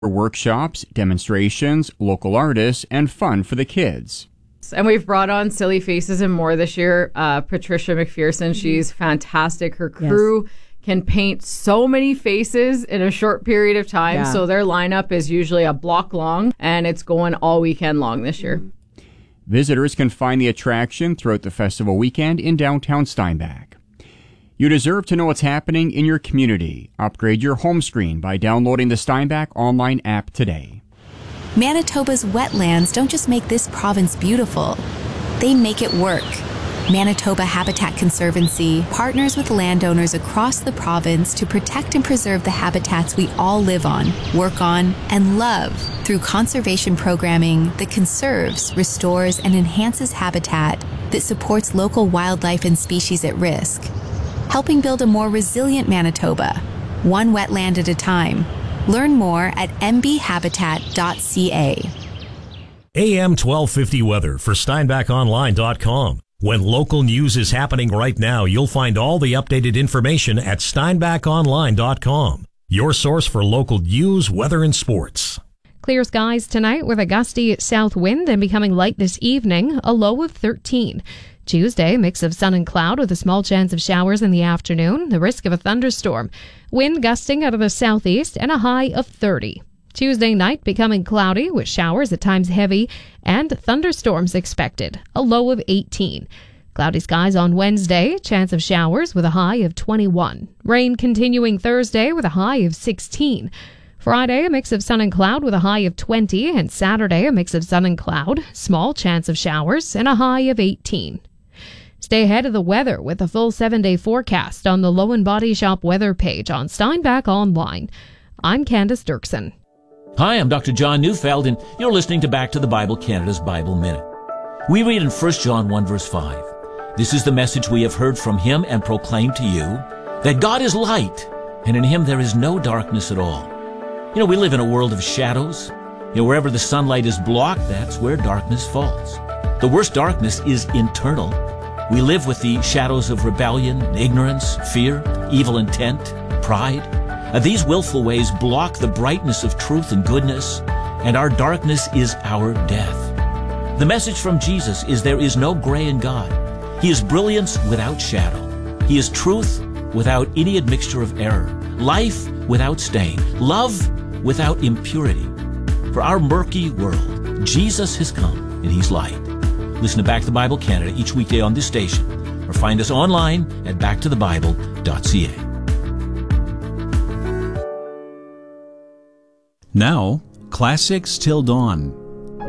workshops, demonstrations, local artists, and fun for the kids. And we've brought on Silly Faces and more this year. Patricia McPherson, she's fantastic. Her crew can paint so many faces in a short period of time. Yeah. So their lineup is usually a block long, and it's going all weekend long this year. Visitors can find the attraction throughout the festival weekend in downtown Steinbach. You deserve to know what's happening in your community. Upgrade your home screen by downloading the Steinbach online app today. Manitoba's wetlands don't just make this province beautiful, they make it work. Manitoba Habitat Conservancy partners with landowners across the province to protect and preserve the habitats we all live on, work on, and love through conservation programming that conserves, restores, and enhances habitat that supports local wildlife and species at risk, helping build a more resilient Manitoba, one wetland at a time. Learn more at mbhabitat.ca. AM 1250 weather for SteinbachOnline.com. When local news is happening right now, you'll find all the updated information at SteinbachOnline.com. Your source for local news, weather, and sports. Clear skies tonight with a gusty south wind and becoming light this evening, a low of 13. Tuesday, mix of sun and cloud with a small chance of showers in the afternoon, the risk of a thunderstorm. Wind gusting out of the southeast and a high of 30. Tuesday night becoming cloudy with showers at times heavy and thunderstorms expected, a low of 18. Cloudy skies on Wednesday, chance of showers with a high of 21. Rain continuing Thursday with a high of 16. Friday, a mix of sun and cloud with a high of 20, and Saturday, a mix of sun and cloud, small chance of showers, and a high of 18. Stay ahead of the weather with a full 7-day forecast on the Low and Body Shop weather page on Steinbach Online. I'm Candace Dirksen. Hi, I'm Dr. John Neufeld, and you're listening to Back to the Bible, Canada's Bible Minute. We read in 1 John 1, verse 5, "This is the message we have heard from him and proclaim to you, that God is light, and in him there is no darkness at all." We live in a world of shadows. Wherever the sunlight is blocked, that's where darkness falls. The worst darkness is internal. We live with the shadows of rebellion, ignorance, fear, evil intent, pride. These willful ways block the brightness of truth and goodness, and our darkness is our death. The message from Jesus is there is no gray in God. He is brilliance without shadow. He is truth without any admixture of error, life without stain, love without impurity. For our murky world, Jesus has come, and he's light. Listen to Back to the Bible Canada each weekday on this station, or find us online at backtothebible.ca. Now, Classics Till Dawn